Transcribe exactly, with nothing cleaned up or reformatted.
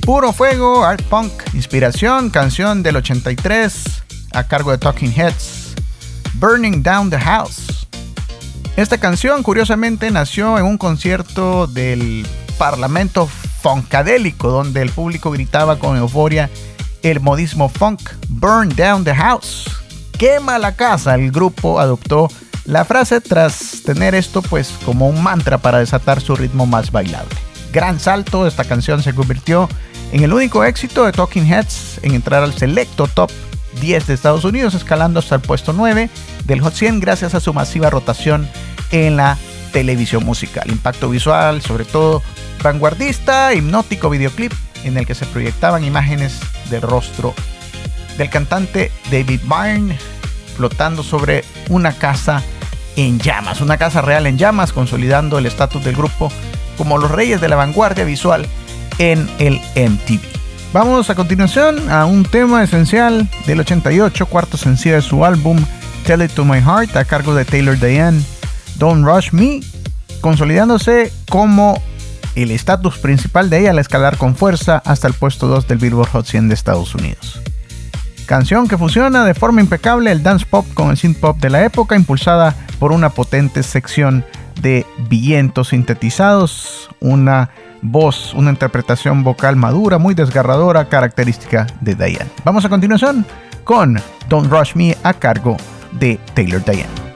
Puro Fuego, Art Punk, Inspiración, canción del ochenta y tres a cargo de Talking Heads, Burning Down the House. Esta canción curiosamente nació en un concierto del Parlamento Funkadélico, donde el público gritaba con euforia el modismo funk, Burn Down the House, quema la casa. El grupo adoptó la frase tras tener esto pues como un mantra para desatar su ritmo más bailable. Gran salto, esta canción se convirtió en el único éxito de Talking Heads en entrar al selecto top diez de Estados Unidos, escalando hasta el puesto nueve del Hot cien gracias a su masiva rotación en la televisión musical. Impacto visual, sobre todo vanguardista, hipnótico videoclip en el que se proyectaban imágenes del rostro del cantante David Byrne flotando sobre una casa en llamas, una casa real en llamas, consolidando el estatus del grupo como los reyes de la vanguardia visual en el M T V. Vamos a continuación a un tema esencial del ochenta y ocho, cuarto sencillo de su álbum Tell It To My Heart, a cargo de Taylor Diane, Don't Rush Me, consolidándose como el estatus principal de ella al escalar con fuerza hasta el puesto dos del Billboard Hot cien de Estados Unidos. Canción que fusiona de forma impecable el dance pop con el synth pop de la época, impulsada por una potente sección de vientos sintetizados, una voz, una interpretación vocal madura, muy desgarradora, característica de Diane. Vamos a continuación con Don't Rush Me a cargo de Taylor Diane.